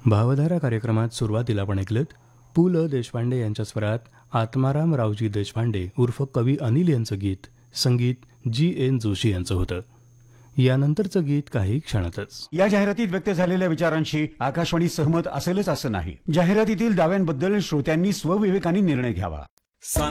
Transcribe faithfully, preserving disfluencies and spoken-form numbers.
भावधारा कार्यक्रमात सुरुवातीला आपण ऐकलत पु ल देशपांडे यांच्या स्वरात आत्माराम रावजी देशपांडे उर्फ कवी अनिल यांचं गीत, संगीत जी एन जोशी यांचं होतं. यानंतरचं गीत काही क्षणातच. या जाहिरातीत व्यक्त झालेल्या विचारांशी आकाशवाणी सहमत असेलच असं नाही. जाहिरातीतील दाव्यांबद्दल श्रोत्यांनी स्वविवेकाने निर्णय घ्यावा.